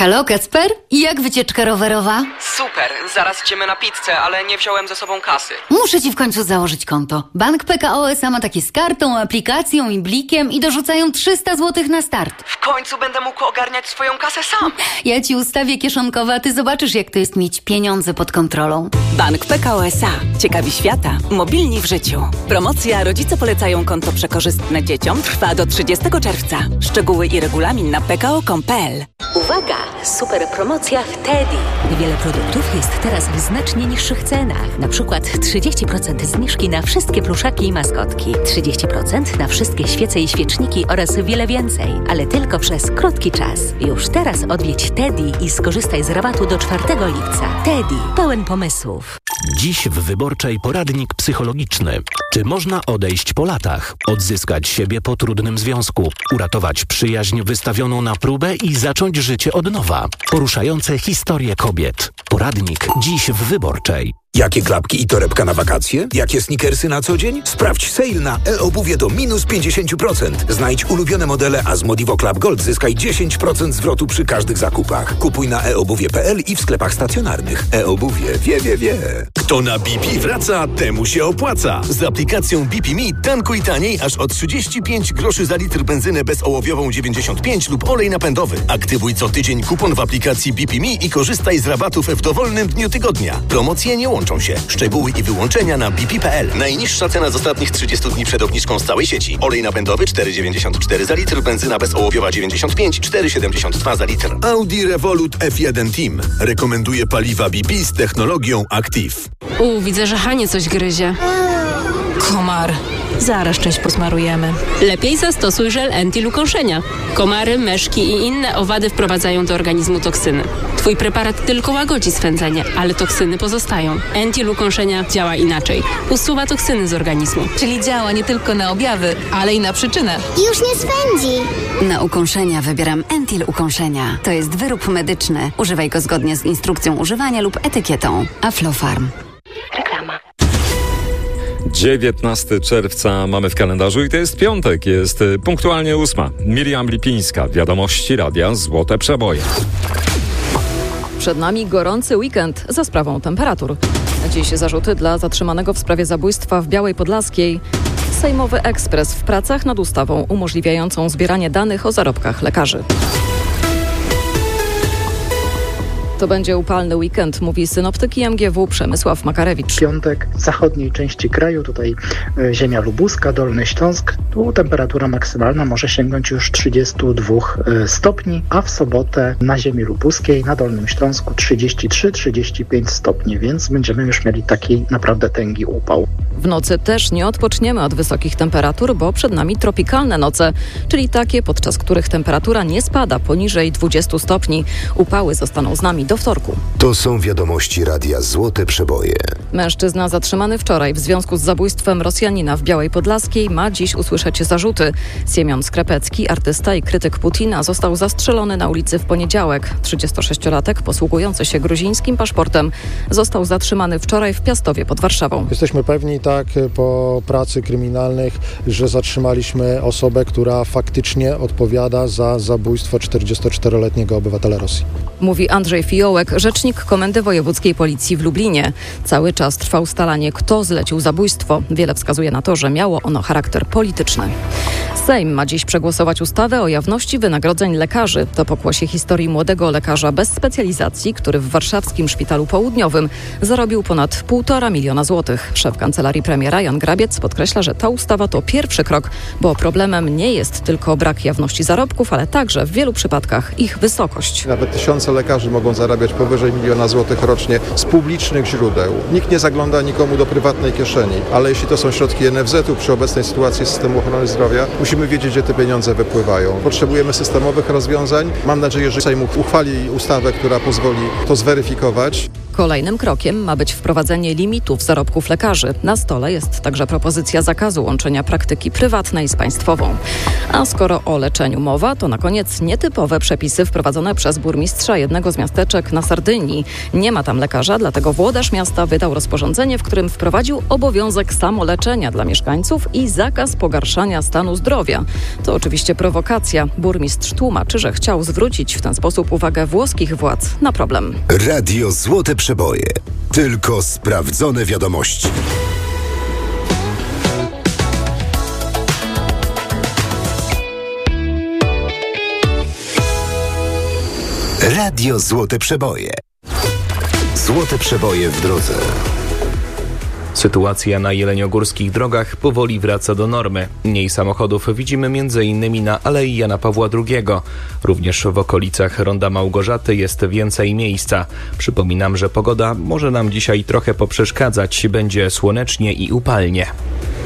Halo, Kacper? Jak wycieczka rowerowa? Super, zaraz idziemy na pizzę, ale nie wziąłem ze sobą kasy. Muszę ci w końcu założyć konto. Bank PKO SA ma takie z kartą, aplikacją i blikiem i dorzucają 300 zł na start. W końcu będę mógł ogarniać swoją kasę sam. Ja ci ustawię kieszonkowe, a ty zobaczysz, jak to jest mieć pieniądze pod kontrolą. Bank PKO SA. Ciekawi świata. Mobilni w życiu. Promocja Rodzice polecają konto przekorzystne dzieciom trwa do 30 czerwca. Szczegóły i regulamin na pko.com.pl. Uwaga! Super promocja w Teddy. Wiele produktów jest teraz w znacznie niższych cenach. Na przykład 30% zniżki na wszystkie pluszaki i maskotki. 30% na wszystkie świece i świeczniki oraz wiele więcej. Ale tylko przez krótki czas. Już teraz odwiedź Teddy i skorzystaj z rabatu do 4 lipca. Teddy. Pełen pomysłów. Dziś w Wyborczej poradnik psychologiczny. Czy można odejść po latach? Odzyskać siebie po trudnym związku? Uratować przyjaźń wystawioną na próbę i zacząć życie od nowa? Poruszające historie kobiet. Poradnik dziś w Wyborczej. Jakie klapki i torebka na wakacje? Jakie sneakersy na co dzień? Sprawdź sale na e-obuwie do minus 50%. Znajdź ulubione modele, a z Modivo Club Gold zyskaj 10% zwrotu przy każdych zakupach. Kupuj na eobuwie.pl i w sklepach stacjonarnych. E-obuwie wie. Kto na BP wraca, temu się opłaca. Z aplikacją BP Me tankuj taniej aż o 35 groszy za litr benzynę bezołowiową 95 lub olej napędowy. Aktywuj co tydzień kupon w aplikacji BP Me i korzystaj z rabatów w dowolnym dniu tygodnia. Promocje nie łączą się. Szczegóły i wyłączenia na bp.pl. Najniższa cena z ostatnich 30 dni przed obniżką z całej sieci. Olej napędowy 4,94 za litr, benzyna bezołowiowa 95, 4,72 za litr. Audi Revolut F1 Team rekomenduje paliwa BP z technologią Active. Widzę, że Hanie coś gryzie. Komar. Zaraz część posmarujemy. Lepiej zastosuj żel Entil ukąszenia. Komary, myszki i inne owady wprowadzają do organizmu toksyny. Twój preparat tylko łagodzi swędzenie, ale toksyny pozostają. Entil ukąszenia działa inaczej. Usuwa toksyny z organizmu. Czyli działa nie tylko na objawy, ale i na przyczynę. Już nie swędzi. Na ukąszenia wybieram Entil ukąszenia. To jest wyrób medyczny. Używaj go zgodnie z instrukcją używania lub etykietą. Aflofarm. Reklama. 19 czerwca mamy w kalendarzu i to jest piątek, jest punktualnie 8. Miriam Lipińska, Wiadomości Radia Złote Przeboje. Przed nami gorący weekend za sprawą temperatur. Dziś zarzuty dla zatrzymanego w sprawie zabójstwa w Białej Podlaskiej. Sejmowy ekspres w pracach nad ustawą umożliwiającą zbieranie danych o zarobkach lekarzy. To będzie upalny weekend, mówi synoptyk MGW Przemysław Makarewicz. Piątek w zachodniej części kraju, tutaj ziemia lubuska, Dolny Śląsk, tu temperatura maksymalna może sięgnąć już 32 stopni, a w sobotę na ziemi lubuskiej, na Dolnym Śląsku 33-35 stopni, więc będziemy już mieli taki naprawdę tęgi upał. W nocy też nie odpoczniemy od wysokich temperatur, bo przed nami tropikalne noce, czyli takie, podczas których temperatura nie spada poniżej 20 stopni. Upały zostaną z nami do wtorku. To są wiadomości Radia Złote Przeboje. Mężczyzna zatrzymany wczoraj w związku z zabójstwem Rosjanina w Białej Podlaskiej ma dziś usłyszeć zarzuty. Siemion Skrepecki, artysta i krytyk Putina, został zastrzelony na ulicy w poniedziałek. 36-latek, posługujący się gruzińskim paszportem, został zatrzymany wczoraj w Piastowie pod Warszawą. Jesteśmy pewni po pracy kryminalnych, że zatrzymaliśmy osobę, która faktycznie odpowiada za zabójstwo 44-letniego obywatela Rosji. Mówi Andrzej Fiołek, rzecznik Komendy Wojewódzkiej Policji w Lublinie. Cały czas trwa ustalanie, kto zlecił zabójstwo. Wiele wskazuje na to, że miało ono charakter polityczny. Sejm ma dziś przegłosować ustawę o jawności wynagrodzeń lekarzy. To pokłosie historii młodego lekarza bez specjalizacji, który w warszawskim Szpitalu Południowym zarobił ponad 1,5 miliona złotych. Szef kancelarii premiera Jan Grabiec podkreśla, że ta ustawa to pierwszy krok, bo problemem nie jest tylko brak jawności zarobków, ale także w wielu przypadkach ich wysokość. Nawet tysiące lekarzy mogą zarabiać powyżej 1 miliona złotych rocznie z publicznych źródeł. Nikt nie zagląda nikomu do prywatnej kieszeni, ale jeśli to są środki NFZ-u przy obecnej sytuacji systemu ochrony zdrowia, musimy wiedzieć, gdzie te pieniądze wypływają. Potrzebujemy systemowych rozwiązań. Mam nadzieję, że Sejm uchwali ustawę, która pozwoli to zweryfikować. Kolejnym krokiem ma być wprowadzenie limitów zarobków lekarzy. Na stole jest także propozycja zakazu łączenia praktyki prywatnej z państwową. A skoro o leczeniu mowa, to na koniec nietypowe przepisy wprowadzone przez burmistrza jednego z miasteczek na Sardynii. Nie ma tam lekarza, dlatego włodarz miasta wydał rozporządzenie, w którym wprowadził obowiązek samoleczenia dla mieszkańców i zakaz pogarszania stanu zdrowia. To oczywiście prowokacja. Burmistrz tłumaczy, że chciał zwrócić w ten sposób uwagę włoskich władz na problem. Radio Złote Przeboje. Tylko sprawdzone wiadomości. Radio Złote Przeboje. Złote Przeboje w drodze. Sytuacja na jeleniogórskich drogach powoli wraca do normy. Mniej samochodów widzimy m.in. na Alei Jana Pawła II. Również w okolicach Ronda Małgorzaty jest więcej miejsca. Przypominam, że pogoda może nam dzisiaj trochę poprzeszkadzać. Będzie słonecznie i upalnie.